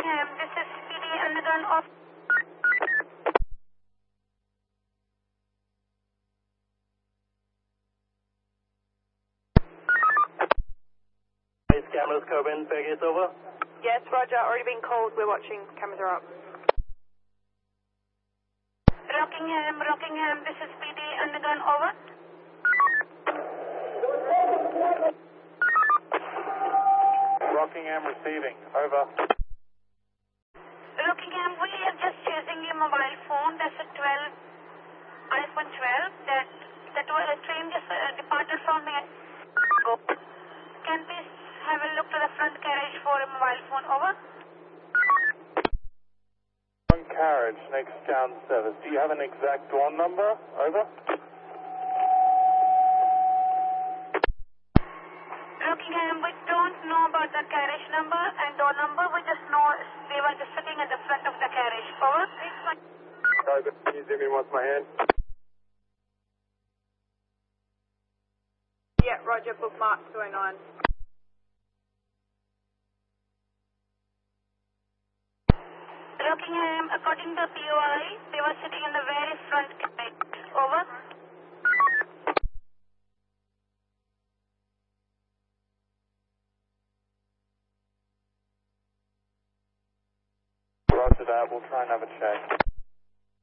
Rockingham, this is PD Underground off. Cameras, Corbin, Vegas, over. Yes, Roger, already been called, we're watching, cameras are up. Rockingham, this is PD Underground, over. Rockingham receiving, over. Rockingham, we are just chasing your mobile phone, that's a iPhone 12, that was a train just departed from here. Can we have a look to the front carriage for a mobile phone, over? Front carriage, next down service. Do you have an exact door number, over? Rockingham, we don't know about the carriage number and door number, we just know they were just sitting at the front of the carriage, over? Corbin, can you zoom in once my hand? Yeah, Roger, bookmark 209. Rockingham, according to POI, they were sitting in the very front carriage, over? Roger that, we'll try and have a check.